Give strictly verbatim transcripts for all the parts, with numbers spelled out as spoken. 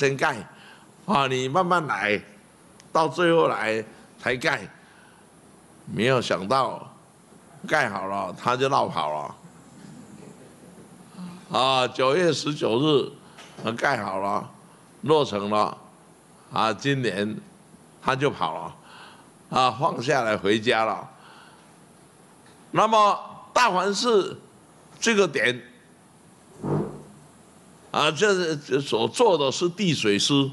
先盖，啊，你慢慢来，到最后来才盖。没有想到，盖好了他就绕跑了。啊，九月十九日，盖好了，落成了，啊，今年他就跑了，啊，放下来回家了。那么大环寺这个点，啊，这这所做的是地水师，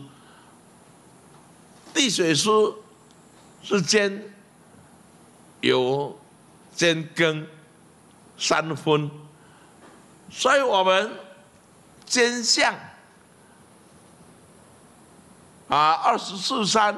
地水师是兼有兼庚三分。所以我们兼项啊，二十四山，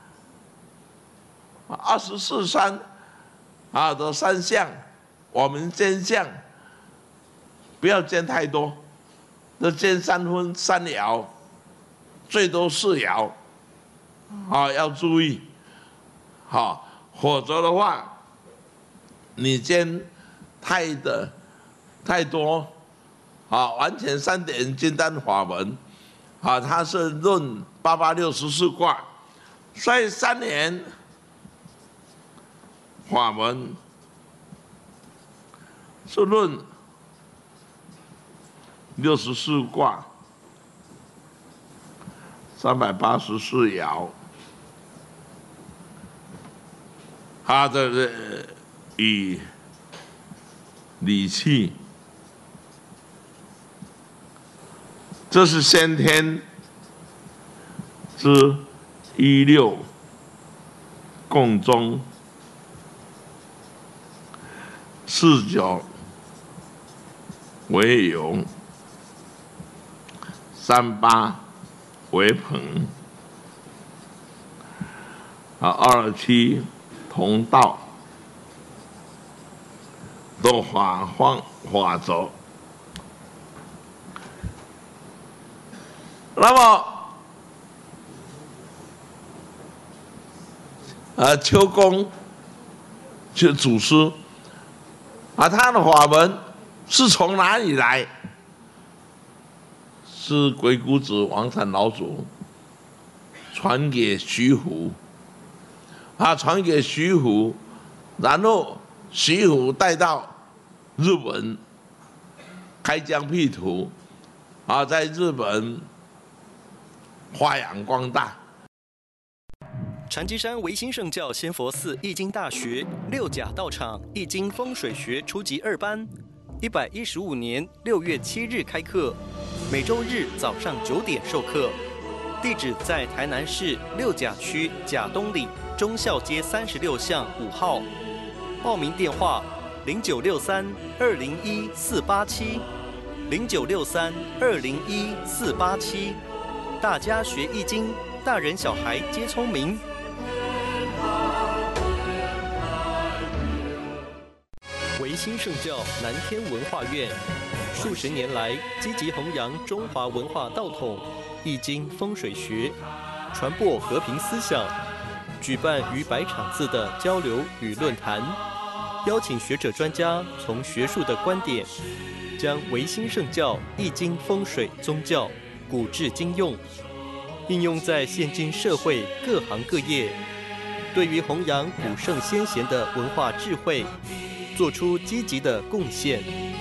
二十四山啊的三项，我们兼项不要兼太多，那兼三分三爻，最多四爻，啊，要注意，好，否则的话，你兼太的太多。啊，完全三点金丹法门，啊，它是论八八六十四卦，所以三年法门是论六十四卦，三百八十四爻，它的以理气。这是先天之一六共中，四九为酉，三八为朋，啊，二七同道，都法方法则。那么，呃，秋公是祖师，啊，他的法门是从哪里来？是鬼谷子王禅老祖传给徐福，啊，传给徐福，然后徐福带到日本，开疆辟土，啊，在日本发扬光大。 禅机山维新圣教仙佛寺易经大学六甲道场易经风水学初级二班，一百一十五年六月七日开课，每周日早上九点授课。地址在台南市六甲区甲东里忠孝街三十六巷五号。报名电话：零九六三二零一四八七，零九六三二零一四八七。大家学易经，大人小孩皆聪明。维新圣教南天文化院数十年来积极弘扬中华文化道统、易经风水学，传播和平思想，举办逾百场次的交流与论坛，邀请学者专家从学术的观点，将维新圣教易经风水宗教古至今用，应用在现今社会各行各业，对于弘扬古圣先贤的文化智慧，做出积极的贡献。